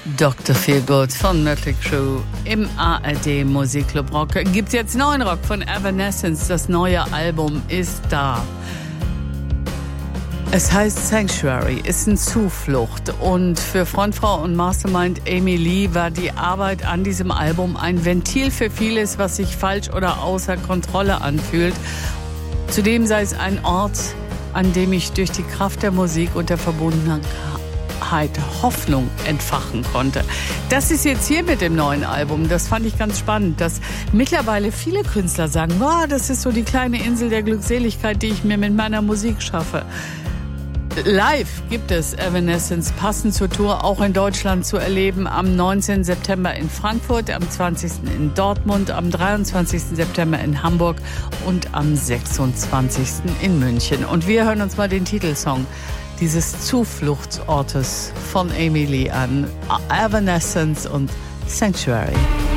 Dr. Feelgood von Mötley Crüe im ARD Musikclub Rock. Gibt jetzt neuen Rock von Evanescence. Das neue Album ist da. Es heißt Sanctuary, ist eine Zuflucht. Und für Frontfrau und Mastermind Amy Lee war die Arbeit an diesem Album ein Ventil für vieles, was sich falsch oder außer Kontrolle anfühlt. Zudem sei es ein Ort, an dem ich durch die Kraft der Musik und der Verbundenheit Hoffnung entfachen konnte. Das ist jetzt hier mit dem neuen Album. Das fand ich ganz spannend, dass mittlerweile viele Künstler sagen, wow, das ist so die kleine Insel der Glückseligkeit, die ich mir mit meiner Musik schaffe. Live gibt es Evanescence passend zur Tour auch in Deutschland zu erleben. Am 19. September in Frankfurt, am 20. in Dortmund, am 23. September in Hamburg und am 26. in München. Und wir hören uns mal den Titelsong dieses Zufluchtsortes von Amy Lee an. Evanescence und Sanctuary.